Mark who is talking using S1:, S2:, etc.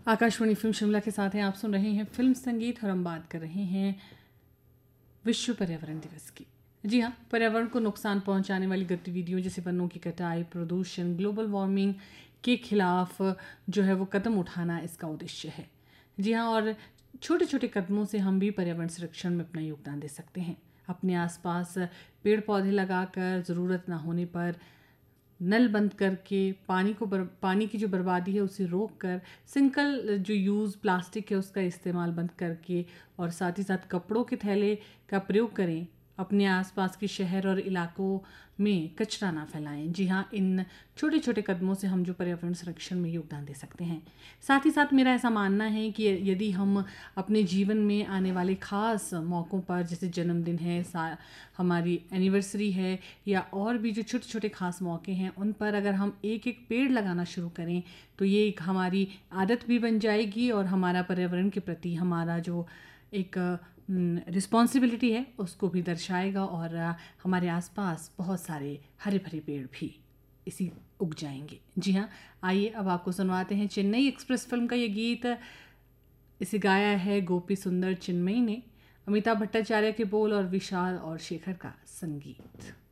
S1: Akashvani film Shimla के साथ हैं, आप सुन रहे हैं फिल्म संगीत और हम बात कर रहे हैं विश्व पर्यावरण दिवस की। जी हाँ, पर्यावरण को नुकसान पहुंचाने वाली गतिविधियों जैसे वनों की कटाई, प्रदूषण, ग्लोबल वार्मिंग के खिलाफ जो है वो कदम उठाना इसका उद्देश्य है। जी हाँ, और छोटे छोटे कदमों से हम भी पर्यावरण संरक्षण में अपना योगदान दे सकते हैं। अपने आसपास पेड़ पौधे लगाकर, ज़रूरत ना होने पर नल बंद करके, पानी की जो बर्बादी है उसे रोक कर, सिंगल जो यूज़ प्लास्टिक है उसका इस्तेमाल बंद करके, और साथ ही साथ कपड़ों के थैले का प्रयोग करें। अपने आसपास के शहर और इलाकों में कचरा ना फैलाएं। जी हाँ, इन छोटे छोटे कदमों से हम जो पर्यावरण संरक्षण में योगदान दे सकते हैं। साथ ही साथ मेरा ऐसा मानना है कि यदि हम अपने जीवन में आने वाले ख़ास मौक़ों पर, जैसे जन्मदिन है, हमारी एनिवर्सरी है, या और भी जो छोटे छोटे ख़ास मौके हैं, उन पर अगर हम एक एक पेड़ लगाना शुरू करें तो ये एक हमारी आदत भी बन जाएगी और हमारा पर्यावरण के प्रति हमारा जो एक रिस्पॉन्सिबिलिटी है उसको भी दर्शाएगा, और हमारे आसपास बहुत सारे हरे भरे पेड़ भी इसी उग जाएंगे। जी हाँ, आइए अब आपको सुनवाते हैं चेन्नई एक्सप्रेस फिल्म का ये गीत। इसे गाया है गोपी सुंदर चिन्मयी ने। अमिताभ भट्टाचार्य के बोल और विशाल और शेखर का संगीत।